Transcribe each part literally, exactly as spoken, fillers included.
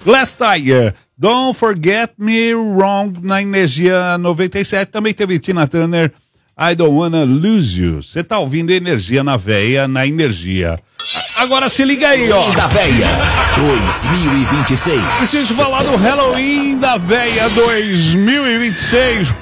Last Tiger, Don't Forget Me Wrong na Energia noventa e sete. Também teve Tina Turner, I Don't Wanna Lose You. Você tá ouvindo Energia na Veia, na Energia. Agora se liga aí, ó. Da Veia dois mil e vinte e seis. Preciso falar do Halloween da Veia dois mil e vinte e seis.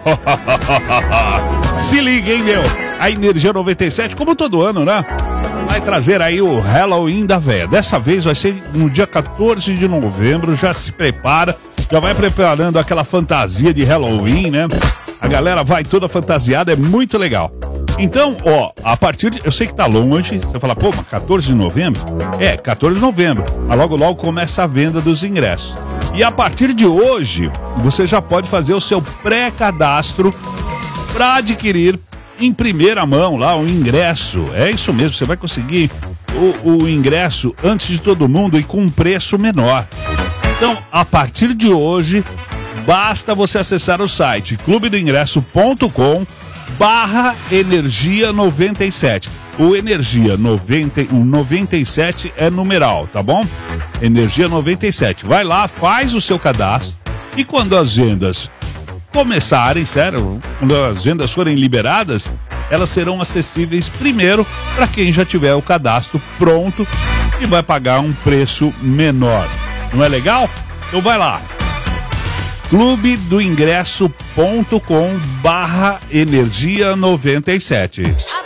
Se liga, hein, meu. A Energia noventa e sete, como todo ano, né? Vai trazer aí o Halloween da Veia. Dessa vez vai ser no dia quatorze de novembro. Já se prepara, já vai preparando aquela fantasia de Halloween, né? A galera vai toda fantasiada, é muito legal. Então, ó, a partir de... Eu sei que tá longe, você fala, pô, mas quatorze de novembro? É, quatorze de novembro. Mas logo, logo começa a venda dos ingressos. E a partir de hoje, você já pode fazer o seu pré-cadastro para adquirir em primeira mão lá o ingresso. É isso mesmo, você vai conseguir o, o ingresso antes de todo mundo e com um preço menor. Então, a partir de hoje, basta você acessar o site clube do ingresso ponto com barra energia noventa e sete. O Energia noventa, o noventa e sete é numeral, tá bom? Energia noventa e sete. Vai lá, faz o seu cadastro e quando as vendas começarem, sério, quando as vendas forem liberadas, elas serão acessíveis primeiro para quem já tiver o cadastro pronto e vai pagar um preço menor. Não é legal? Então vai lá. clube do ingresso ponto com barra energia noventa e sete.